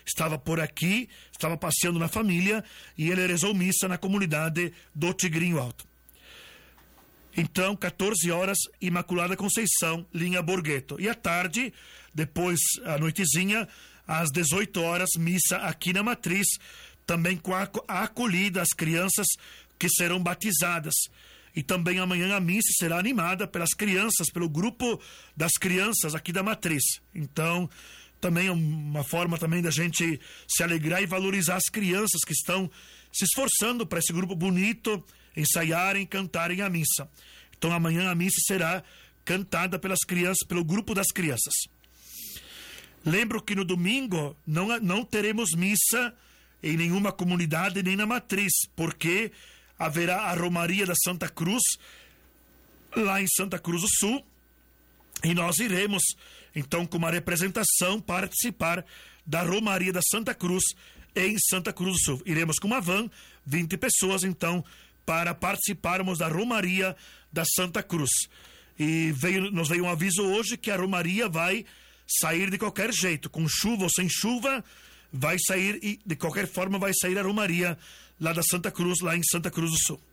estava por aqui, estava passeando na família e ele rezou missa na comunidade do Tigrinho Alto. Então, 14 horas, Imaculada Conceição, linha Borghetto. E à tarde, depois, à noitezinha, às 18 horas, missa aqui na Matriz, também com a acolhida às crianças que serão batizadas. E também amanhã a missa será animada pelas crianças, pelo grupo das crianças aqui da Matriz. Então, também é uma forma também da gente se alegrar e valorizar as crianças que estão se esforçando para esse grupo bonito ensaiarem, cantarem a missa. Então amanhã a missa será cantada pelas crianças, pelo grupo das crianças. Lembro que no domingo não teremos missa em nenhuma comunidade, nem na Matriz, porque haverá a Romaria da Santa Cruz, lá em Santa Cruz do Sul, e nós iremos, então, com uma representação, participar da Romaria da Santa Cruz em Santa Cruz do Sul. Iremos com uma van, 20 pessoas, então, para participarmos da Romaria da Santa Cruz. E nos veio um aviso hoje que a Romaria vai sair de qualquer jeito, com chuva ou sem chuva, vai sair, e de qualquer forma vai sair a Romaria lá da Santa Cruz, lá em Santa Cruz do Sul.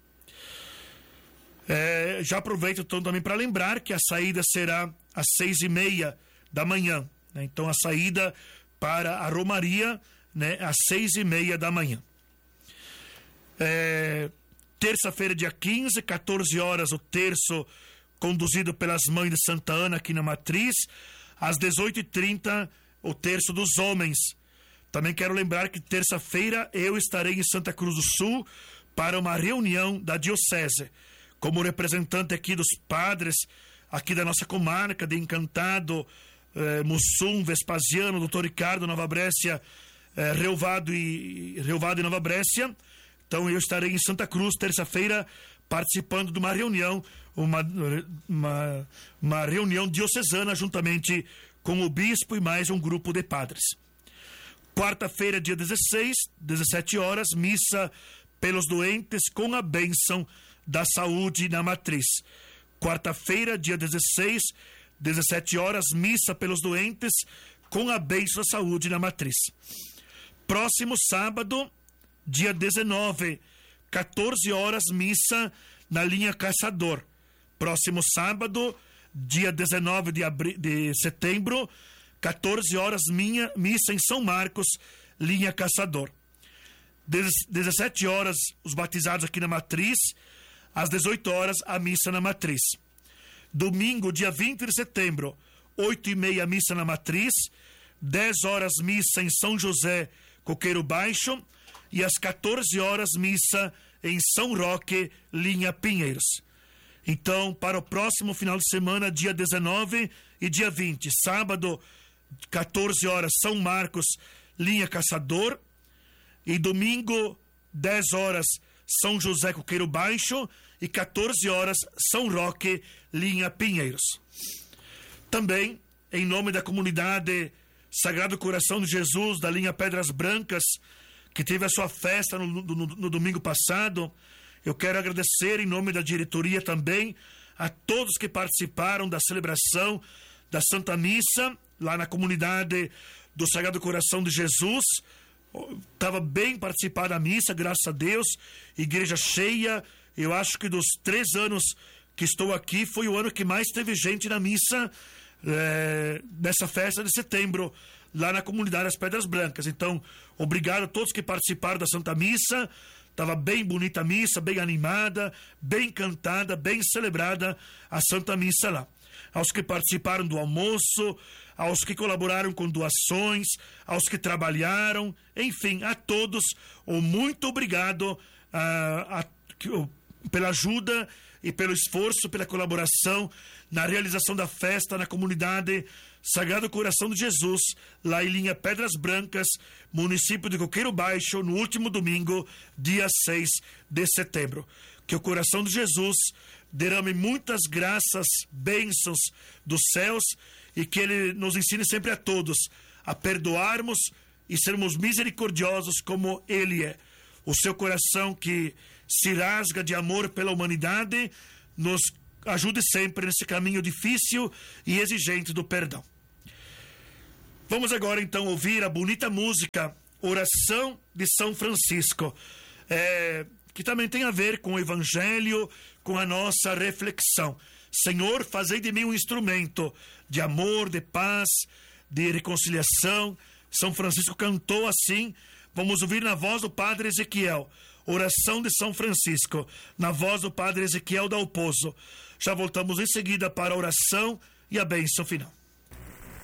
Já aproveito então também para lembrar que a saída será às 6:30 da manhã, né? Então a saída para a Romaria, né, às 6:30 da manhã. Terça-feira, dia 15, 14 horas, o terço conduzido pelas Mães de Santa Ana aqui na Matriz. Às 18:30, o terço dos homens. Também quero lembrar que terça-feira eu estarei em Santa Cruz do Sul para uma reunião da Diocese, como representante aqui dos padres, aqui da nossa comarca, de Encantado, Mussum, Vespasiano, Doutor Ricardo, Nova Brécia, Relvado e Nova Brécia. Então eu estarei em Santa Cruz, terça-feira, participando de uma reunião, uma reunião diocesana, juntamente com o bispo e mais um grupo de padres. Quarta-feira, dia 16, 17 horas, missa pelos doentes com a bênção da saúde na Matriz. Quarta-feira, dia 16, 17 horas, missa pelos doentes com a bênção da saúde na Matriz. Próximo sábado, dia 19, 14 horas, missa na linha Caçador. Próximo sábado, dia 19 de setembro, 14 horas, missa em São Marcos, linha Caçador. 17 horas, os batizados aqui na Matriz. Às 18 horas, a missa na Matriz. Domingo, dia 20 de setembro, 8:30, missa na Matriz. 10 horas, missa em São José, Coqueiro Baixo. E às 14 horas, missa em São Roque, linha Pinheiros. Então, para o próximo final de semana, dia 19 e dia 20, sábado, 14 horas, São Marcos, linha Caçador. E domingo, 10 horas, São José, Coqueiro Baixo. E 14 horas, São Roque, linha Pinheiros. Também, em nome da comunidade Sagrado Coração de Jesus, da linha Pedras Brancas, que teve a sua festa no domingo passado, eu quero agradecer em nome da diretoria também a todos que participaram da celebração da Santa Missa lá na comunidade do Sagrado Coração de Jesus. Estava bem participada a missa, graças a Deus, igreja cheia. Eu acho que dos 3 anos que estou aqui foi o ano que mais teve gente na missa, nessa festa de setembro, lá na comunidade das Pedras Brancas. Então, obrigado a todos que participaram da Santa Missa. Estava bem bonita a missa, bem animada, bem cantada, bem celebrada a Santa Missa lá. Aos que participaram do almoço, aos que colaboraram com doações, aos que trabalharam, enfim, a todos, muito obrigado pela ajuda e pelo esforço, pela colaboração na realização da festa na comunidade Sagrado Coração de Jesus, lá em linha Pedras Brancas, município de Coqueiro Baixo, no último domingo, dia 6 de setembro. Que o coração de Jesus derrame muitas graças, bênçãos dos céus, e que Ele nos ensine sempre a todos a perdoarmos e sermos misericordiosos como Ele é. O seu coração que se rasga de amor pela humanidade nos ajude sempre nesse caminho difícil e exigente do perdão. Vamos agora então ouvir a bonita música Oração de São Francisco, que também tem a ver com o Evangelho, com a nossa reflexão. Senhor, fazei de mim um instrumento de amor, de paz, de reconciliação. São Francisco cantou assim. Vamos ouvir na voz do Padre Ezequiel, Oração de São Francisco, na voz do Padre Ezequiel Dalpozo. Já voltamos em seguida para a oração e a bênção final.